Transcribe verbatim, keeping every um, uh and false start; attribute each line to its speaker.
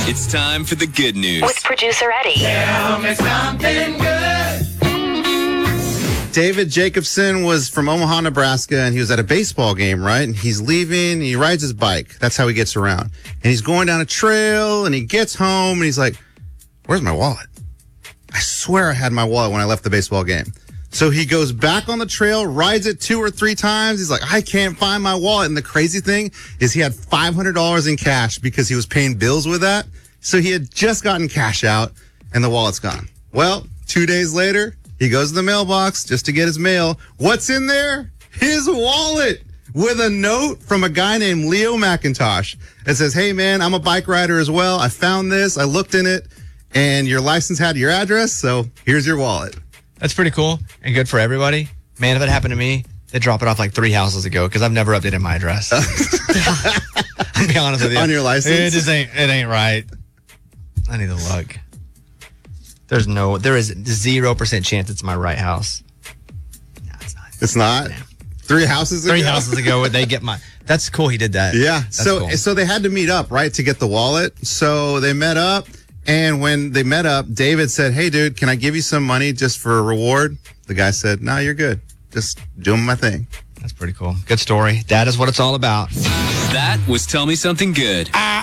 Speaker 1: It's time for the good news.
Speaker 2: With producer Eddie.
Speaker 3: Tell me something good.
Speaker 4: David Jacobson was from Omaha, Nebraska, and he was at a baseball game, right? And he's leaving, he rides his bike. That's how he gets around. And he's going down a trail, and he gets home, and he's like, where's my wallet? I swear I had my wallet when I left the baseball game. So he goes back on the trail, rides it two or three times. He's like, I can't find my wallet. And the crazy thing is he had five hundred dollars in cash because he was paying bills with that. So he had just gotten cash out, and the wallet's gone. Well, two days later, he goes to the mailbox just to get his mail. What's in there? His wallet with a note from a guy named Leo McIntosh. It says, hey, man, I'm a bike rider as well. I found this. I looked in it, and your license had your address, so here's your wallet.
Speaker 5: That's pretty cool and good for everybody. Man, if it happened to me, they'd drop it off like three houses ago because I've never updated my address. I'll be honest with you.
Speaker 4: On your license?
Speaker 5: It just ain't, it ain't right. I need to look. There's no, there is zero percent chance it's my right house. No, it's not.
Speaker 4: It's not?
Speaker 5: Yeah.
Speaker 4: Three houses ago?
Speaker 5: Three houses ago, would they get my, that's cool he did that.
Speaker 4: Yeah.
Speaker 5: That's
Speaker 4: so
Speaker 5: cool.
Speaker 4: so they had to meet up, right, to get the wallet. So they met up, and when they met up, David said, hey, dude, can I give you some money just for a reward? The guy said, no, you're good. Just doing my thing.
Speaker 5: That's pretty cool. Good story. That is what it's all about.
Speaker 1: That was Tell Me Something Good.
Speaker 3: I